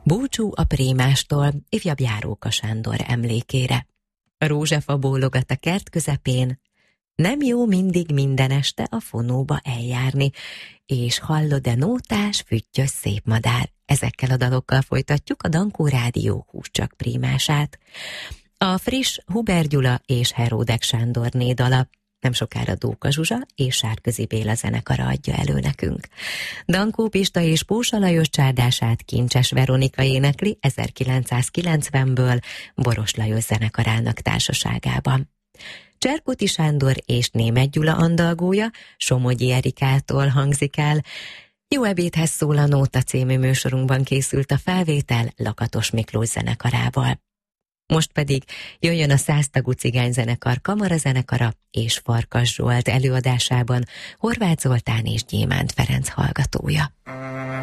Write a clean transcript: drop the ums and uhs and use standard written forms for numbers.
Búcsú a prímástól, ifjabb Járóka Sándor emlékére. A rózsafa bólogat a kert közepén, nem jó mindig minden este a fonóba eljárni, és hallod-e nótás, füttyös szép madár. Ezekkel a dalokkal folytatjuk a Dankó Rádió húscsak prímását. A friss Huber Gyula és Heródek Sándorné dala, nem sokára Dóka Zsuzsa és Sárközi Béla zenekara adja elő nekünk. Dankó Pista és Pósa Lajos csárdását Kincses Veronika énekli 1990-ből Boros Lajos zenekarának társaságában. Cserkuti Sándor és Németh Gyula andalgója Somogyi Erikától hangzik el. Jó ebédhez szól a Nóta című műsorunkban készült a felvétel Lakatos Miklós zenekarával. Most pedig jöjjön a 100 tagú cigányzenekar kamarazenekara és Farkas Zsolt előadásában Horváth Zoltán és Gyémánt Ferenc hallgatója.